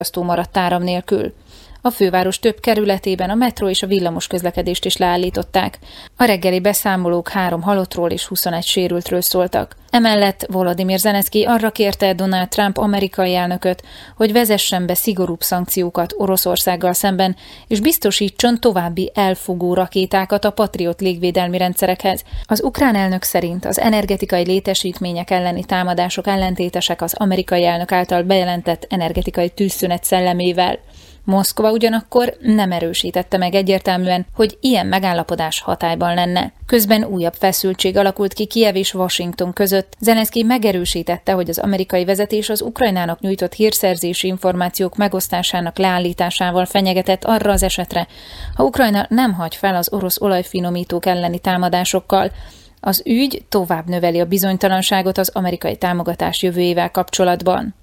maradt áram nélkül. A főváros több kerületében a metró és a villamos közlekedést is leállították. A reggeli beszámolók 3 halottról és 21 sérültről szóltak. Emellett Volodymyr Zelenszkij arra kérte Donald Trump amerikai elnököt, hogy vezessen be szigorúbb szankciókat Oroszországgal szemben, és biztosítson további elfogó rakétákat a Patriot légvédelmi rendszerekhez. Az ukrán elnök szerint az energetikai létesítmények elleni támadások ellentétesek az amerikai elnök által bejelentett energetikai tűzszünet szellemével. Moszkva ugyanakkor nem erősítette meg egyértelműen, hogy ilyen megállapodás hatályban lenne. Közben újabb feszültség alakult ki Kijev és Washington között. Zelenszkij megerősítette, hogy az amerikai vezetés az Ukrajnának nyújtott hírszerzési információk megosztásának leállításával fenyegetett arra az esetre, ha Ukrajna nem hagy fel az orosz olajfinomítók elleni támadásokkal. Az ügy tovább növeli a bizonytalanságot az amerikai támogatás jövőjével kapcsolatban.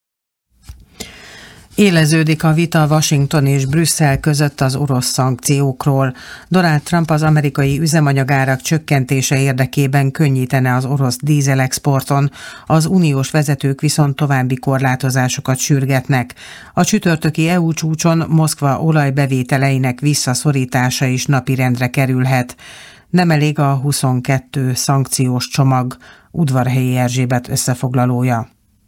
Éleződik a vita Washington és Brüsszel között az orosz szankciókról. Donald Trump az amerikai üzemanyagárak csökkentése érdekében könnyítene az orosz dízelexporton, az uniós vezetők viszont további korlátozásokat sürgetnek. A csütörtöki EU csúcson Moszkva olajbevételeinek visszaszorítása is napirendre kerülhet. Nem elég a 22 szankciós csomag, Udvarhelyi Erzsébet összefoglalója.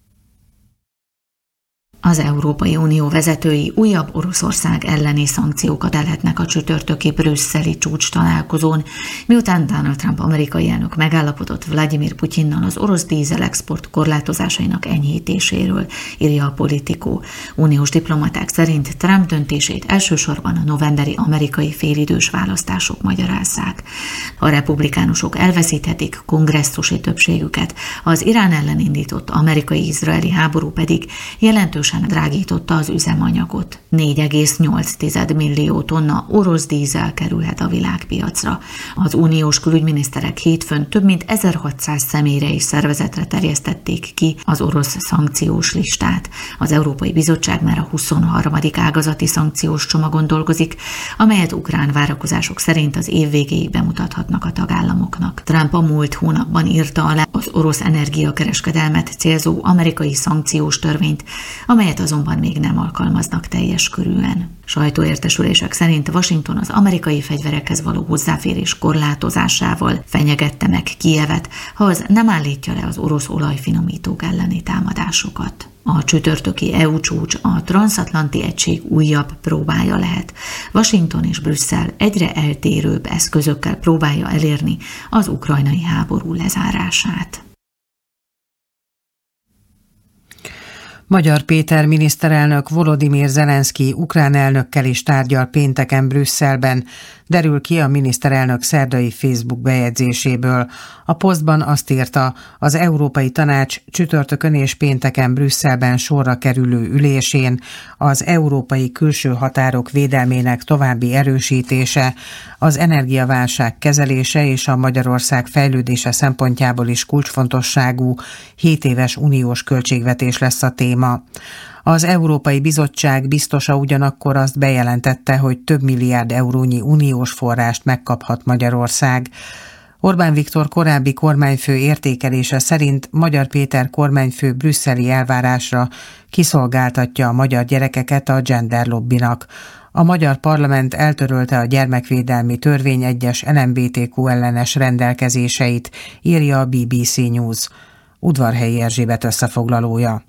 Az Európai Unió vezetői újabb Oroszország elleni szankciókat eletnek a csütörtöki brüsszeli csúcs találkozón, miután Donald Trump amerikai elnök megállapodott Vladimir Putyinnal az orosz dízelexport korlátozásainak enyhítéséről, írja a Politico. Uniós diplomaták szerint Trump döntését elsősorban a novemberi amerikai félidős választások magyarázzák. A republikánusok elveszíthetik kongresszusi többségüket, az Irán ellen indított amerikai-izraeli háború pedig jelentős drágította az üzemanyagot. 4,8 millió tonna orosz dízel kerülhet a világpiacra. Az uniós külügyminiszterek hétfőn több mint 1600 személyre és szervezetre terjesztették ki az orosz szankciós listát. Az Európai Bizottság már a 23. ágazati szankciós csomagon dolgozik, amelyet ukrán várakozások szerint az év végéig bemutathatnak a tagállamoknak. Trump a múlt hónapban írta alá az orosz energiakereskedelmet célzó amerikai szankciós törvényt, amelyet azonban még nem alkalmaznak teljes körűen. Sajtóértesülések szerint Washington az amerikai fegyverekhez való hozzáférés korlátozásával fenyegette meg Kijevet, ha az nem állítja le az orosz olajfinomítók elleni támadásokat. A csütörtöki EU csúcs a transzatlanti egység újabb próbája lehet. Washington és Brüsszel egyre eltérőbb eszközökkel próbálja elérni az ukrajnai háború lezárását. Magyar Péter miniszterelnök Volodymyr Zelenszkij ukrán elnökkel is tárgyal pénteken Brüsszelben, derül ki a miniszterelnök szerdai Facebook bejegyzéséből. A posztban azt írta, az Európai Tanács csütörtökön és pénteken Brüsszelben sorra kerülő ülésén az európai külső határok védelmének további erősítése, az energiaválság kezelése és a Magyarország fejlődése szempontjából is kulcsfontosságú 7 éves uniós költségvetés lesz a téma. Az Európai Bizottság biztosa ugyanakkor azt bejelentette, hogy több milliárd eurónyi uniós forrást megkaphat Magyarország. Orbán Viktor korábbi kormányfő értékelése szerint Magyar Péter kormányfő brüsszeli elvárásra kiszolgáltatja a magyar gyerekeket a gender lobbinak. A magyar parlament eltörölte a gyermekvédelmi törvény egyes LMBTQ ellenes rendelkezéseit, írja a BBC News. Udvarhelyi Erzsébet összefoglalója.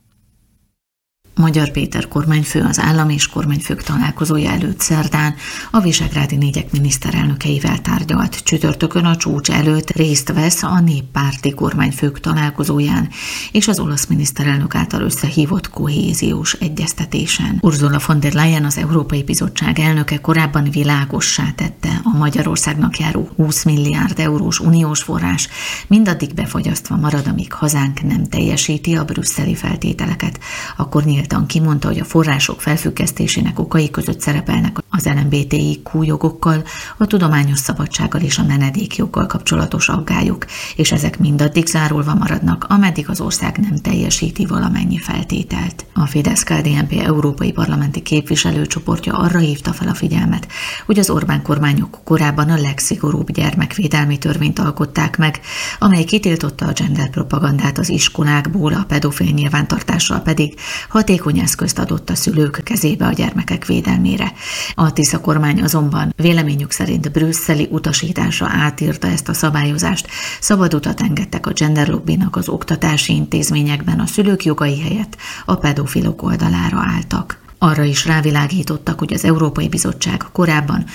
Magyar Péter kormányfő az állam és kormányfők találkozója előtt szerdán a visegrádi négyek miniszterelnökeivel tárgyalt. Csütörtökön a csúcs előtt részt vesz a néppárti kormányfők találkozóján és az olasz miniszterelnök által összehívott kohéziós egyeztetésen. Ursula von der Leyen, az Európai Bizottság elnöke korábban világossá tette, a Magyarországnak járó 20 milliárd eurós uniós forrás mindaddig befagyasztva marad, amíg hazánk nem teljesíti a brüsszeli feltételeket. Akkor nyíltan kimondta, hogy a források felfüggesztésének okai között szerepelnek az LMBTIQ jogokkal, a tudományos szabadsággal és a menedékjoggal kapcsolatos aggályok, és ezek mindaddig zárolva maradnak, ameddig az ország nem teljesíti valamennyi feltételt. A Fidesz-KDNP európai parlamenti képviselőcsoportja arra hívta fel a figyelmet, hogy az Orbán kormányok korábban a legszigorúbb gyermekvédelmi törvényt alkották meg, amely kitiltotta a genderpropagandát az iskolákból, a pedofil nyilvántartással pedig hatékony hatékony eszközt adott a szülők kezébe a gyermekek védelmére. A Tisza kormány azonban véleményük szerint brüsszeli utasítása átírta ezt a szabályozást, szabad utat engedtek a gender lobbynak az oktatási intézményekben, a szülők jogai helyett a pedofilok oldalára álltak. Arra is rávilágítottak, hogy az Európai Bizottság korábban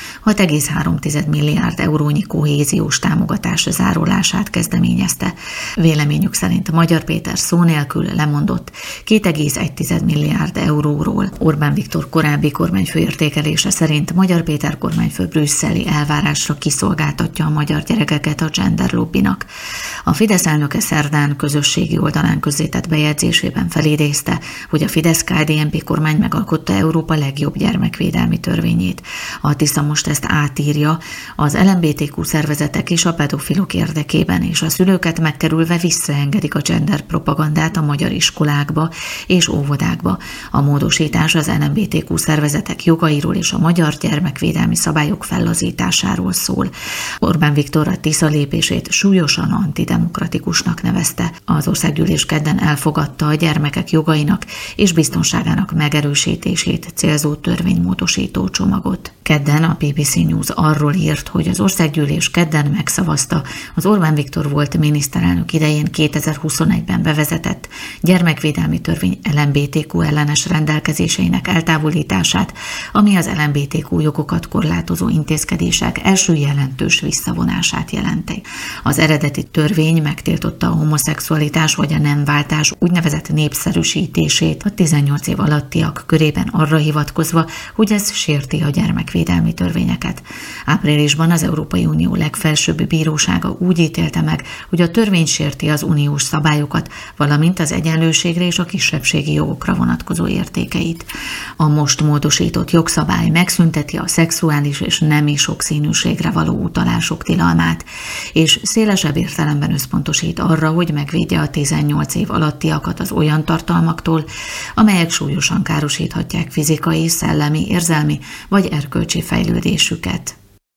6,3 milliárd eurónyi kohéziós támogatás zárulását kezdeményezte. Véleményük szerint Magyar Péter szó nélkül lemondott 2,1 milliárd euróról. Orbán Viktor korábbi kormányfő értékelése szerint Magyar Péter kormányfő brüsszeli elvárásra kiszolgáltatja a magyar gyerekeket a gender lobbynak. A Fidesz elnöke szerdán közösségi oldalán közzétett bejegyzésében felidézte, hogy a Fidesz-KDNP kormány megalkotta Európa legjobb gyermekvédelmi törvényét. A Tisza most ezt átírja az LMBTQ szervezetek és a pedofilok érdekében, és a szülőket megkerülve visszaengedik a gender propagandát a magyar iskolákba és óvodákba. A módosítás az LMBTQ szervezetek jogairól és a magyar gyermekvédelmi szabályok fellazításáról szól. Orbán Viktor a Tisza lépését súlyosan antidemokratikusnak nevezte. Az országgyűlés kedden elfogadta a gyermekek jogainak és biztonságának megerősítését célzó törvénymódosító csomagot. Kedden a BBC News arról írt, hogy az országgyűlés kedden megszavazta az Orbán Viktor volt miniszterelnök idején 2021-ben bevezetett gyermekvédelmi törvény LMBTQ ellenes rendelkezéseinek eltávolítását, ami az LMBTQ jogokat korlátozó intézkedések első jelentős visszavonását jelenti. Az eredeti törvény megtiltotta a homoszexualitás vagy a nemváltás úgynevezett népszerűsítését a 18 év alattiak körében arra hivatkozva, hogy ez sérti a gyermekvédelmi törvényeket. Áprilisban az Európai Unió legfelsőbb bírósága úgy ítélte meg, hogy a törvény sérti az uniós szabályokat, valamint az egyenlőségre és a kisebbségi jogokra vonatkozó értékeit. A most módosított jogszabály megszünteti a szexuális és nemi sokszínűségre való utalások tilalmát, és szélesebb értelemben összpontosít arra, hogy megvédje a 18 év alattiakat az olyan tartalmaktól, amelyek súlyosan károsíthatják fizikai, szellemi, érzelmi vagy erkölcsi fejlődésüket.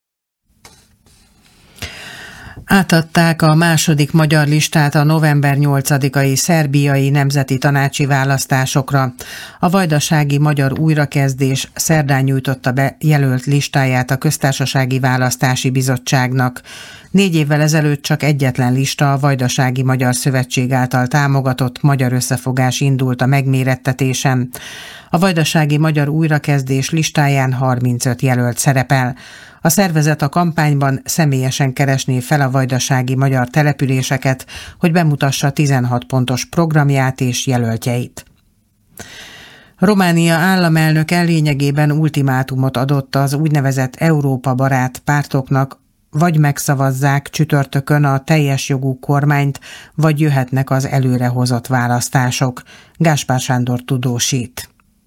Átadták a második magyar listát a november 8-ai szerbiai nemzeti tanácsi választásokra. A vajdasági magyar újrakezdés szerdán nyújtotta be jelölt listáját a Köztársasági Választási Bizottságnak. 4 évvel ezelőtt csak egyetlen lista, a Vajdasági Magyar Szövetség által támogatott Magyar Összefogás indult a megmérettetésen. A Vajdasági Magyar Újrakezdés listáján 35 jelölt szerepel. A szervezet a kampányban személyesen keresné fel a vajdasági magyar településeket, hogy bemutassa 16 pontos programját és jelöltjeit. Románia államelnöke lényegében ultimátumot adott az úgynevezett Európa-barát pártoknak, vagy megszavazzák csütörtökön a teljes jogú kormányt, vagy jöhetnek az előrehozott választások. Gáspár Sándor tudósít.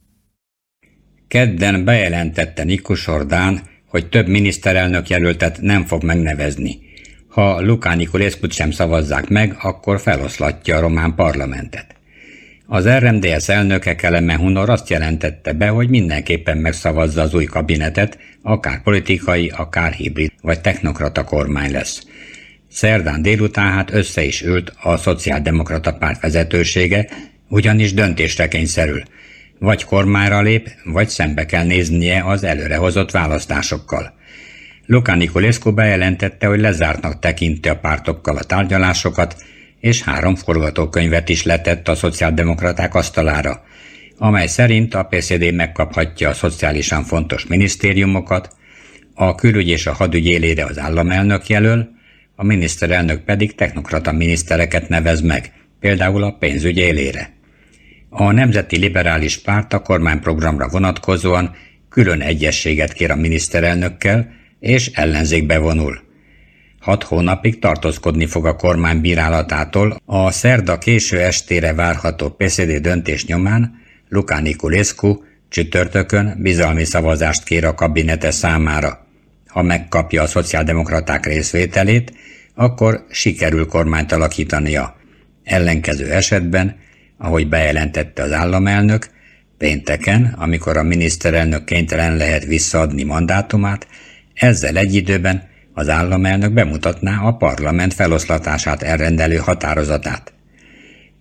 Kedden bejelentette Nikos Orbán, hogy több miniszterelnök jelöltet nem fog megnevezni. Ha Luka Niculescut sem szavazzák meg, akkor feloszlatja a román parlamentet. Az RMDSZ elnöke Kelemen Hunor azt jelentette be, hogy mindenképpen megszavazza az új kabinetet, akár politikai, akár hibrid vagy technokrata kormány lesz. Szerdán délután hát össze is ült a Szociáldemokrata párt vezetősége, ugyanis döntésre kényszerül. Vagy kormányra lép, vagy szembe kell néznie az előrehozott választásokkal. Luka Niculescu bejelentette, hogy lezártnak tekinti a pártokkal a tárgyalásokat, és 3 forgatókönyvet is letett a szociáldemokraták asztalára, amely szerint a PSD megkaphatja a szociálisan fontos minisztériumokat, a külügy és a hadügy élére az államelnök jelöl, a miniszterelnök pedig technokrata minisztereket nevez meg, például a pénzügy élére. A Nemzeti Liberális Párt a kormányprogramra vonatkozóan külön egyezséget kér a miniszterelnökkel, és ellenzékbe vonul. 6 hónapig tartózkodni fog a kormány bírálatától a szerda késő estére várható PSD döntés nyomán. Luka Niculescu csütörtökön bizalmi szavazást kér a kabinete számára. Ha megkapja a szociáldemokraták részvételét, akkor sikerül kormányt alakítania. Ellenkező esetben, ahogy bejelentette az államelnök, pénteken, amikor a miniszterelnök kénytelen lehet visszaadni mandátumát, ezzel egy időben az államelnök bemutatná a parlament feloszlatását elrendelő határozatát.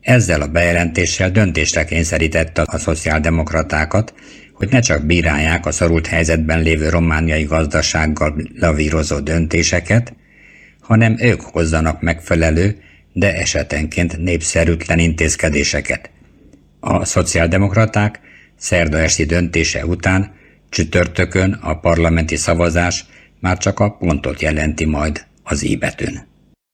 Ezzel a bejelentéssel döntésre kényszerítette a szociáldemokratákat, hogy ne csak bírálják a szorult helyzetben lévő romániai gazdasággal lavírozó döntéseket, hanem ők hozzanak megfelelő, de esetenként népszerűtlen intézkedéseket. A szociáldemokraták szerda esti döntése után csütörtökön a parlamenti szavazás már csak a pontot jelenti majd az i betűn.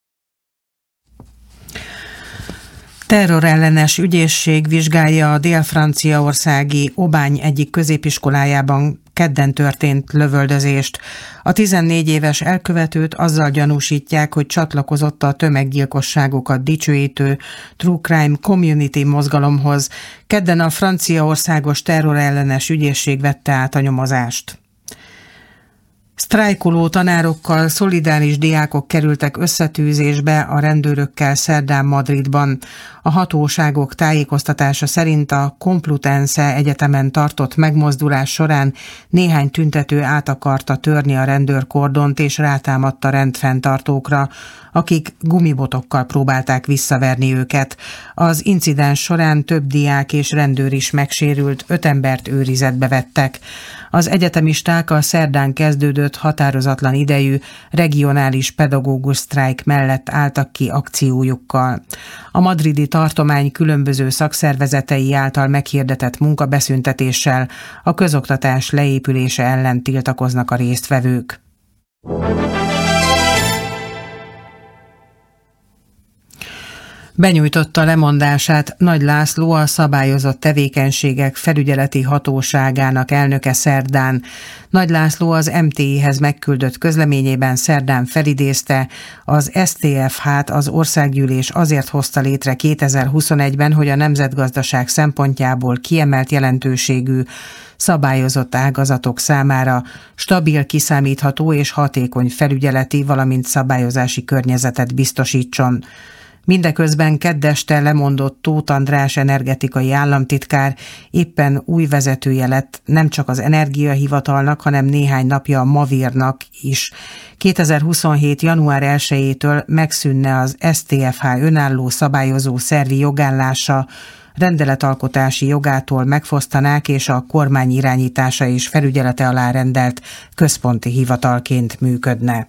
Terrorellenes ügyészség vizsgálja a dél-franciaországi Aubagne egyik középiskolájában kedden történt lövöldözést. A 14 éves elkövetőt azzal gyanúsítják, hogy csatlakozott a tömeggyilkosságokat dicsőítő True Crime Community mozgalomhoz. Kedden a franciaországos terrorellenes ügyészség vette át a nyomozást. Sztrájkoló tanárokkal szolidáris diákok kerültek összetűzésbe a rendőrökkel szerdán Madridban. A hatóságok tájékoztatása szerint a Complutense Egyetemen tartott megmozdulás során néhány tüntető át akarta törni a rendőrkordont és rátámadt a rendfenntartókra, akik gumibotokkal próbálták visszaverni őket. Az incidens során több diák és rendőr is megsérült, 5 embert őrizetbe vettek. Az egyetemisták a szerdán kezdődött határozatlan idejű regionális pedagógus sztrájk mellett álltak ki akciójukkal. A madridi tartomány különböző szakszervezetei által meghirdetett munkabeszüntetéssel a közoktatás leépülése ellen tiltakoznak a résztvevők. Benyújtotta lemondását Nagy László, a szabályozott tevékenységek felügyeleti hatóságának elnöke szerdán. Nagy László az MTI-hez megküldött közleményében szerdán felidézte, az STFH-t az országgyűlés azért hozta létre 2021-ben, hogy a nemzetgazdaság szempontjából kiemelt jelentőségű, szabályozott ágazatok számára stabil, kiszámítható és hatékony felügyeleti, valamint szabályozási környezetet biztosítson. Mindeközben kedd este lemondott Tóth András energetikai államtitkár éppen új vezetője lett nem csak az Energiahivatalnak, hanem néhány napja a Mavírnak is. 2027. január 1-től megszűnne az STFH önálló szabályozó szervi jogállása, rendeletalkotási jogától megfosztanák, és a kormány irányítása és felügyelete alá rendelt központi hivatalként működne.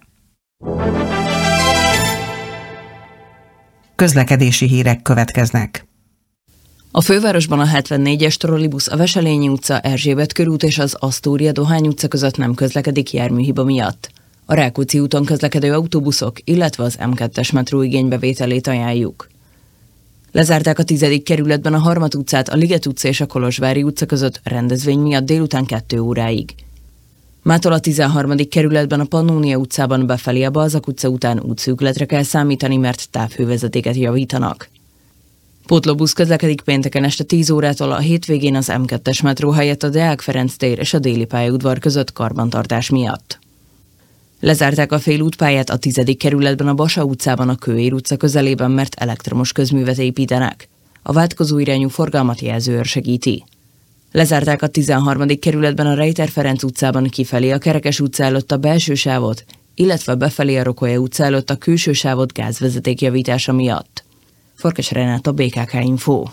Közlekedési hírek következnek. A fővárosban a 74-es trollibusz a Veselényi utca, Erzsébet körút és az Asztória Dohány utca között nem közlekedik járműhiba miatt. A Rákóczi úton közlekedő autóbuszok, illetve az M2-es metró igénybevételét ajánljuk. Lezárták a 10. kerületben a Harmat utcát, a Liget utca és a Kolozsvári utca között rendezvény miatt délután 2 óráig. Mától a 13. kerületben a Pannónia utcában befelé a Balzak utca után útszűkületre kell számítani, mert távhővezetéket javítanak. Pótlóbusz közlekedik pénteken este 10 órától, a hétvégén az M2-es metró helyett a Deák Ferenc tér és a Déli pályaudvar között karbantartás miatt. Lezárták a félútpályát a 10. kerületben a Basa utcában a Kőér utca közelében, mert elektromos közművet építenek. A változó irányú forgalmat jelzőőr segíti. Lezárták a 13. kerületben a Rejter Ferenc utcában kifelé a Kerekes utca előtt a belső sávot, illetve befelé a Rokolya utca előtt a külső sávot gázvezeték javítása miatt. Farkas Renáta, BKK Info.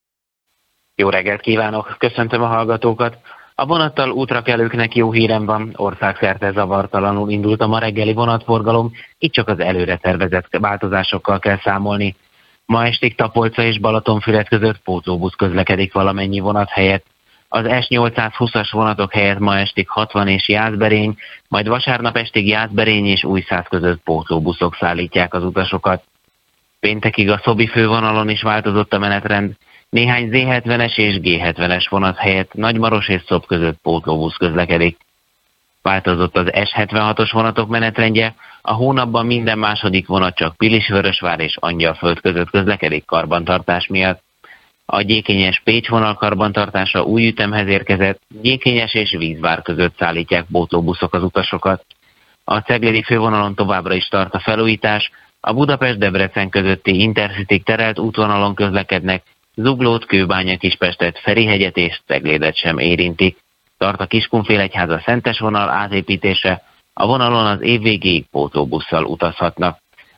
Jó reggelt kívánok, köszöntöm a hallgatókat. A vonattal útra kelőknek jó hírem van, országszerte zavartalanul indult a ma reggeli vonatforgalom, itt csak az előre tervezett változásokkal kell számolni. Ma estig Tapolca és Balatonfüred között pótlóbusz közlekedik valamennyi vonat helyett. Az S820-as vonatok helyett ma estig 60 és Jászberény, majd vasárnap estig Jászberény és Újszád között pótlóbuszok szállítják az utasokat. Péntekig a Szobi fővonalon is változott a menetrend, néhány Z70-es és G70-es vonat helyett Nagymaros és Szob között pótlóbusz közlekedik. Változott az S76-os vonatok menetrendje, a hónapban minden második vonat csak Pilisvörösvár és Angyalföld között közlekedik karbantartás miatt. A Gyékényes-Pécs vonal karbantartása új ütemhez érkezett, Gyékényes és Vízvár között szállítják pótlóbuszok az utasokat. A ceglédi fővonalon továbbra is tart a felújítás, a Budapest-Debrecen közötti Intercity terelt útvonalon közlekednek, Zuglót, Kőbánya-Kispestet, Ferihegyet és Ceglédet sem érintik. Tart a Kiskunfélegyháza Szentes vonal átépítése, a vonalon az év végéig pótlóbusszal utazhatnak.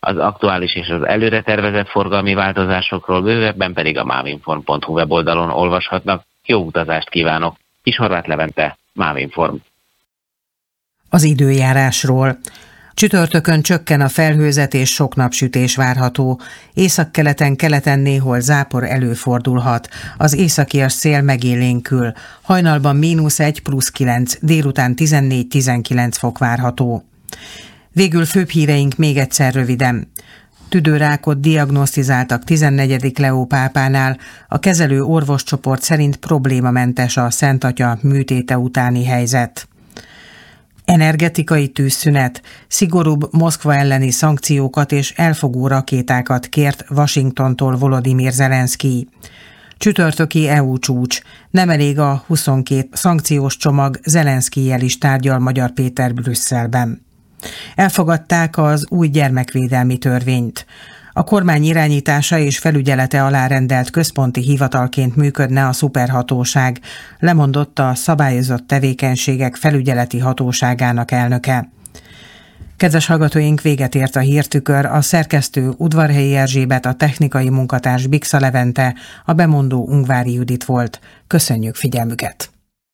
Az aktuális és az előre tervezett forgalmi változásokról bővebben pedig a mavinform.hu weboldalon olvashatnak. Jó utazást kívánok! Kis Horváth Levente, Mavinform. Az időjárásról. Csütörtökön csökken a felhőzet és sok napsütés várható. Északkeleten, keleten néhol zápor előfordulhat. Az északias szél megélénkül. Hajnalban -1, +9, délután 14-19 fok várható. Végül főbb híreink még egyszer röviden. Tüdőrákot diagnosztizáltak 14. Leó pápánál. A kezelő orvoscsoport szerint problémamentes a Szent Atya műtéte utáni helyzet. Energetikai tűzszünet, szigorúbb Moszkva elleni szankciókat és elfogó rakétákat kért Washingtontól Volodymyr Zelenszkij. Csütörtöki EU csúcs. Nem elég a 22 szankciós csomag, Zelenszkijjel is tárgyal Magyar Péter Brüsszelben. Elfogadták az új gyermekvédelmi törvényt. A kormány irányítása és felügyelete alá rendelt központi hivatalként működne a szuperhatóság, lemondott a szabályozott tevékenységek felügyeleti hatóságának elnöke. Kedves hallgatóink, véget ért a hírtükör, a szerkesztő Udvarhelyi Erzsébet, a technikai munkatárs Bixa Levente, a bemondó Ungvári Judit volt. Köszönjük figyelmüket!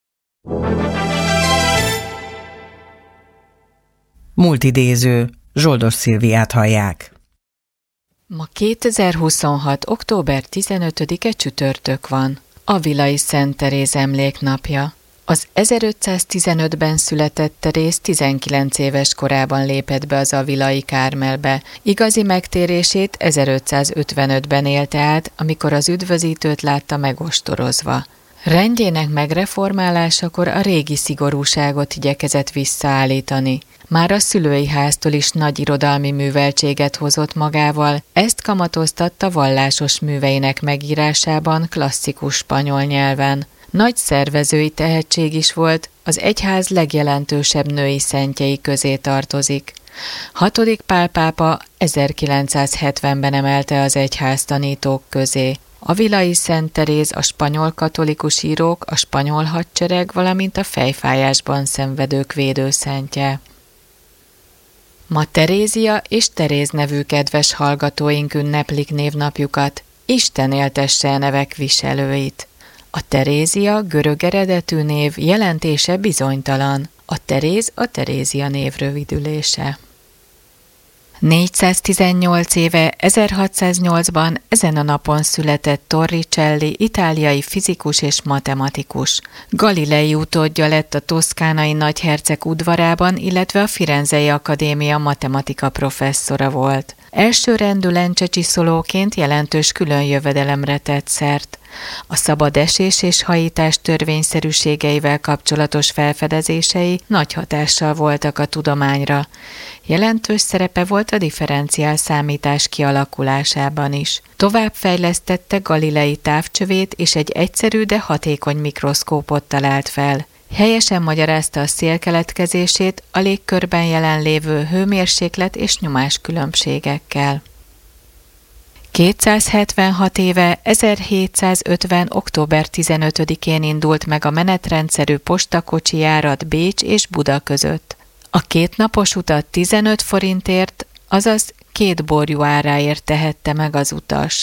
Múltidéző, Zsoldos Szilviát hallják. Ma 2026. október 15-e csütörtök van, Avilai Szent Teréz emléknapja. Az 1515-ben született Teréz 19 éves korában lépett be az avilai Kármelbe. Igazi megtérését 1555-ben élte át, amikor az üdvözítőt látta megostorozva. Rendjének megreformálásakor a régi szigorúságot igyekezett visszaállítani. Már a szülői háztól is nagy irodalmi műveltséget hozott magával, ezt kamatoztatta vallásos műveinek megírásában klasszikus spanyol nyelven. Nagy szervezői tehetség is volt, az egyház legjelentősebb női szentjei közé tartozik. 6. Pál pápa 1970-ben emelte az egyház tanítók közé. Avilai Szent Teréz a spanyol katolikus írók, a spanyol hadsereg, valamint a fejfájásban szenvedők védőszentje. Ma Terézia és Teréz nevű kedves hallgatóink ünneplik névnapjukat, Isten éltesse a nevek viselőit. A Terézia görög eredetű név, jelentése bizonytalan, a Teréz a Terézia név rövidülése. 418 éve, 1608-ban ezen a napon született Torricelli, itáliai fizikus és matematikus. Galilei utódja lett a toszkánai nagyherceg udvarában, illetve a Firenzei Akadémia matematika professzora volt. Elsőrendű lencsecsiszolóként jelentős külön jövedelemre tett szert. A szabad esés és hajítás törvényszerűségeivel kapcsolatos felfedezései nagy hatással voltak a tudományra. Jelentős szerepe volt a differenciál számítás kialakulásában is. Továbbfejlesztette Galilei távcsövét és egy egyszerű, de hatékony mikroszkópot talált fel. Helyesen magyarázta a szél keletkezését a légkörben jelenlévő hőmérséklet és nyomás-különbségekkel. 276 éve, 1750. október 15-én indult meg a menetrendszerű postakocsi járat Bécs és Buda között. A kétnapos utat 15 forintért, azaz 2 borjú áráért tehette meg az utas.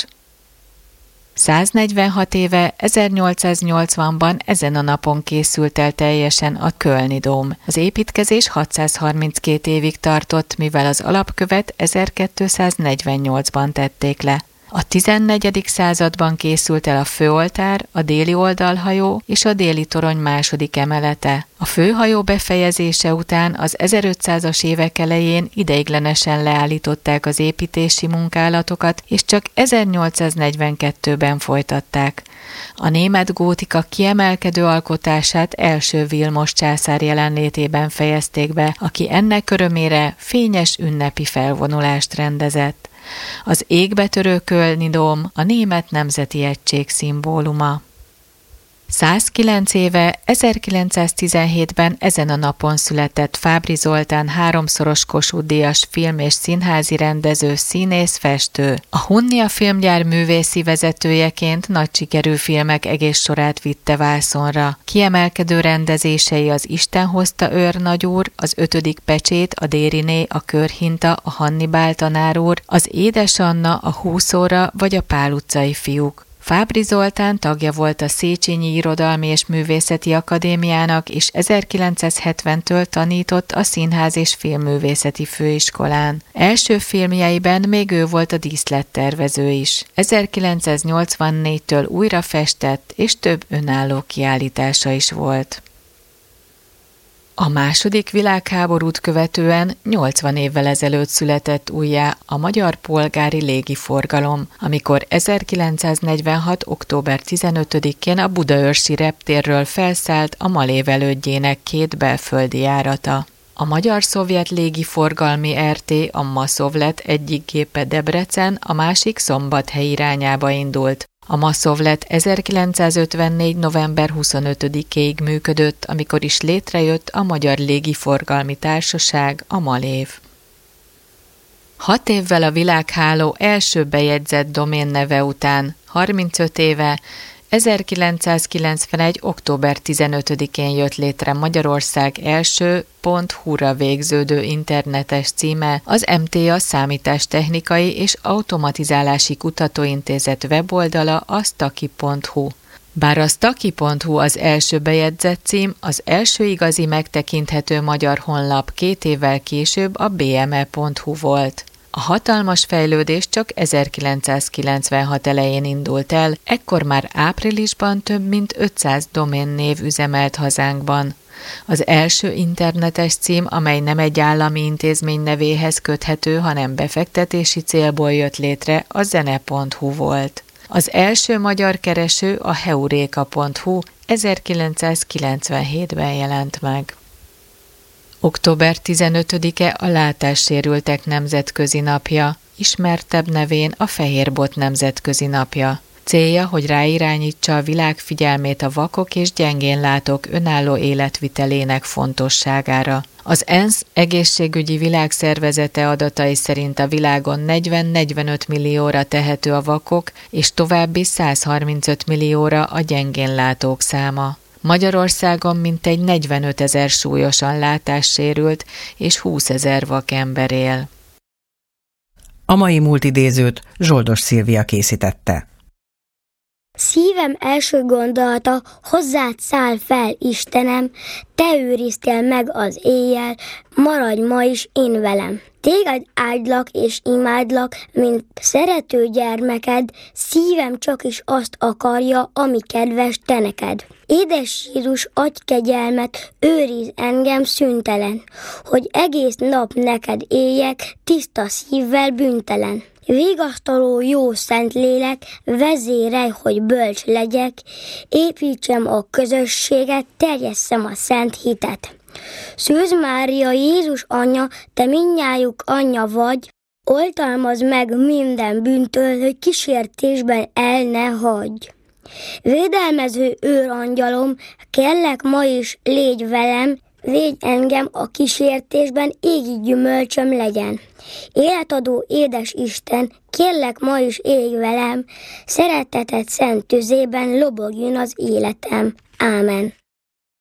146 éve, 1880-ban ezen a napon készült el teljesen a Kölni dóm. Az építkezés 632 évig tartott, mivel az alapkövet 1248-ban tették le. A 14. században készült el a főoltár, a déli oldalhajó és a déli torony második emelete. A főhajó befejezése után az 1500-as évek elején ideiglenesen leállították az építési munkálatokat, és csak 1842-ben folytatták. A német gótika kiemelkedő alkotását első Vilmos császár jelenlétében fejezték be, aki ennek örömére fényes ünnepi felvonulást rendezett. Az égbetörő Kölni dóm a német nemzeti egység szimbóluma. 109 éve, 1917-ben ezen a napon született Fábry Zoltán 3-szoros Kossuth-díjas film- és színházi rendező, színész, festő. A Hunnia filmgyár művészi vezetőjeként nagy sikerű filmek egész sorát vitte vászonra. Kiemelkedő rendezései az Isten hozta őrnagyúr, az 5. pecsét, a Dériné, a Körhinta, a Hannibál tanár úr, az Édes Anna, a 20 óra vagy a Pál utcai fiúk. Fábry Zoltán tagja volt a Széchenyi Irodalmi és Művészeti Akadémiának, és 1970-től tanított a Színház és Filmművészeti Főiskolán. Első filmjeiben még ő volt a díszlettervező is. 1984-től újra festett, és több önálló kiállítása is volt. A második világháborút követően 80 évvel ezelőtt született újjá a magyar polgári légiforgalom, amikor 1946. október 15-én a budaörsi reptérről felszállt a Malév elődjének 2 belföldi járata. A magyar-szovjet légiforgalmi RT, a Maszovlet egyik gépe Debrecen, a másik Szombathely irányába indult. A Maszovlet 1954. november 25-ig működött, amikor is létrejött a Magyar Légiforgalmi Társaság, a Malév. 6 évvel a világháló első bejegyzett doménneve után, 35 éve, 1991. október 15-én jött létre Magyarország első .hu-ra végződő internetes címe, az MTA Számítástechnikai és Automatizálási Kutatóintézet weboldala, a staki.hu. Bár a staki.hu az első bejegyzett cím, az első igazi megtekinthető magyar honlap 2 évvel később a bme.hu volt. A hatalmas fejlődés csak 1996 elején indult el, ekkor már áprilisban több mint 500 doménnév üzemelt hazánkban. Az első internetes cím, amely nem egy állami intézmény nevéhez köthető, hanem befektetési célból jött létre, a zene.hu volt. Az első magyar kereső, a heureka.hu 1997-ben jelent meg. Október 15-e a látássérültek nemzetközi napja, ismertebb nevén a Fehérbot nemzetközi napja. Célja, hogy ráirányítsa a világ figyelmét a vakok és gyengénlátók önálló életvitelének fontosságára. Az ENSZ egészségügyi világszervezete adatai szerint a világon 40-45 millióra tehető a vakok, és további 135 millióra a gyengénlátók száma. Magyarországon mintegy 45 000 súlyosan látássérült és 20 000 vakember él. A mai múltidézőt Zsoldos Szilvia készítette. Szívem első gondolata, hozzád száll fel, Istenem, te őriztél meg az éjjel, maradj ma is én velem. Téged áldlak és imádlak, mint szerető gyermeked, szívem csak is azt akarja, ami kedves te neked. Édes Jézus, adj kegyelmet, őrizd engem szüntelen, hogy egész nap neked éljek, tiszta szívvel bűntelen. Vigasztaló jó szent lélek, vezérelj, hogy bölcs legyek, építsem a közösséget, terjesszem a szent hitet. Szűz Mária, Jézus anyja, te mindnyájuk anyja vagy, oltalmazd meg minden bűntől, hogy kísértésben el ne hagyj. Védelmező őrangyalom, kérlek ma is légy velem, védj engem a kísértésben, égi gyümölcsöm legyen. Életadó édes Isten, kérlek ma is élj velem, szereteted szent tüzében lobogjon az életem. Ámen.